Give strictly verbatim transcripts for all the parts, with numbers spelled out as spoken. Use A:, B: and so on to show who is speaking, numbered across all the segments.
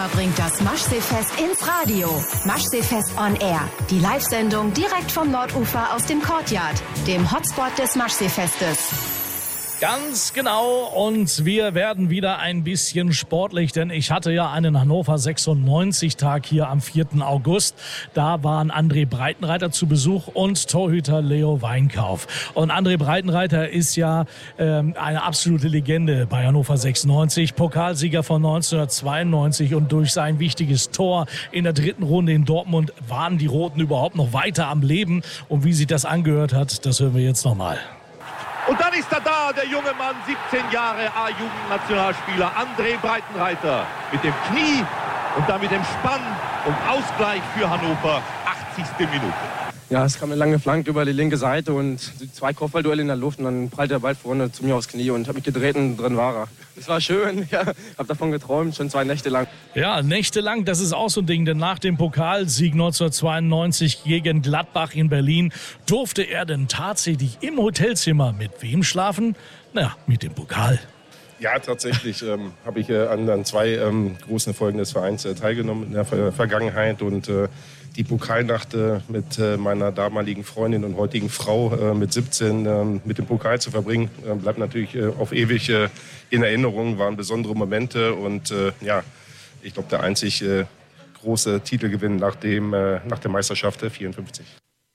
A: Hannover bringt das Maschseefest ins Radio. Maschseefest on Air. Die Live-Sendung direkt vom Nordufer aus dem Courtyard, dem Hotspot des Maschseefestes.
B: Ganz genau, und wir werden wieder ein bisschen sportlich, denn ich hatte ja einen Hannover sechsundneunzig-Tag hier am vierten August. Da waren André Breitenreiter zu Besuch und Torhüter Leo Weinkauf. Und André Breitenreiter ist ja ähm, eine absolute Legende bei Hannover sechsundneunzig, Pokalsieger von neunzehnhundertzweiundneunzig, und durch sein wichtiges Tor in der dritten Runde in Dortmund waren die Roten überhaupt noch weiter am Leben. Und wie sich das angehört hat, das hören wir jetzt nochmal.
C: Und dann ist er da, der junge Mann, siebzehn Jahre, A-Jugendnationalspieler André Breitenreiter. Mit dem Knie und dann mit dem Spann und Ausgleich für Hannover, achtzigste Minute.
D: Ja, es kam eine lange Flanke über die linke Seite und zwei Kopfballduelle in der Luft und dann prallte der Ball vorne zu mir aufs Knie und hat mich gedreht und drin war er. Es war schön, ja, hab davon geträumt, schon zwei Nächte lang.
B: Ja, nächtelang, das ist auch so ein Ding, denn nach dem Pokalsieg neunzehnhundertzweiundneunzig gegen Gladbach in Berlin durfte er denn tatsächlich im Hotelzimmer mit wem schlafen? Na, mit dem Pokal.
E: Ja, tatsächlich ähm, habe ich äh, an, an zwei ähm, großen Erfolgen des Vereins äh, teilgenommen in der Ver- Vergangenheit und äh, die Pokalnacht äh, mit äh, meiner damaligen Freundin und heutigen Frau äh, mit siebzehn äh, mit dem Pokal zu verbringen, äh, bleibt natürlich äh, auf ewig äh, in Erinnerung, waren besondere Momente und äh, ja, ich glaube der einzig äh, große Titelgewinn nach, dem, äh, nach der Meisterschaft äh, vierundfünfzig.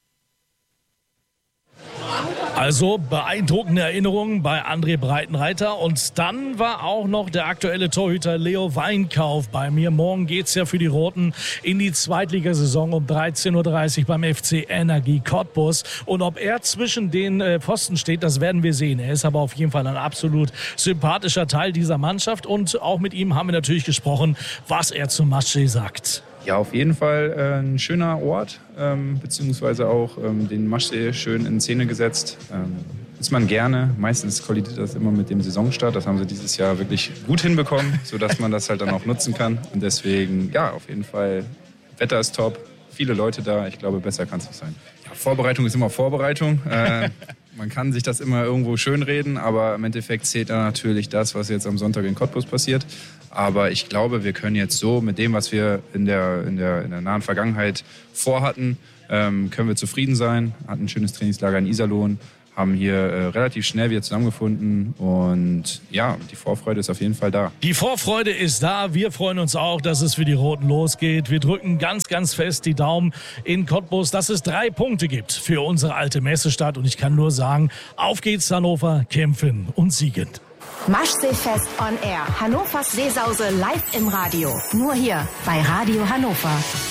B: Also beeindruckende Erinnerungen bei André Breitenreiter. Und dann war auch noch der aktuelle Torhüter Leo Weinkauf bei mir. Morgen geht's ja für die Roten in die Zweitligasaison um dreizehn Uhr dreißig beim F C Energie Cottbus. Und ob er zwischen den äh, Pfosten steht, das werden wir sehen. Er ist aber auf jeden Fall ein absolut sympathischer Teil dieser Mannschaft. Und auch mit ihm haben wir natürlich gesprochen, was er zum Maschsee sagt.
F: Ja, auf jeden Fall äh, ein schöner Ort, ähm, beziehungsweise auch ähm, den Maschsee schön in Szene gesetzt. Ähm, ist man gerne. Meistens kollidiert das immer mit dem Saisonstart. Das haben sie dieses Jahr wirklich gut hinbekommen, sodass man das halt dann auch nutzen kann. Und deswegen, ja, auf jeden Fall, Wetter ist top, viele Leute da. Ich glaube, besser kann es nicht sein. Ja, Vorbereitung ist immer Vorbereitung. Äh, man kann sich das immer irgendwo schönreden, aber im Endeffekt zählt dann natürlich das, was jetzt am Sonntag in Cottbus passiert. Aber ich glaube, wir können jetzt so mit dem, was wir in der, in der, in der nahen Vergangenheit vorhatten, ähm, können wir zufrieden sein. Hatten ein schönes Trainingslager in Iserlohn, haben hier äh, relativ schnell wieder zusammengefunden und ja, die Vorfreude ist auf jeden Fall da.
B: Die Vorfreude ist da. Wir freuen uns auch, dass es für die Roten losgeht. Wir drücken ganz, ganz fest die Daumen in Cottbus, dass es drei Punkte gibt für unsere alte Messestadt. Und ich kann nur sagen, auf geht's Hannover, kämpfen und siegen.
A: Maschseefest on Air. Hannovers Seesause live im Radio. Nur hier bei Radio Hannover.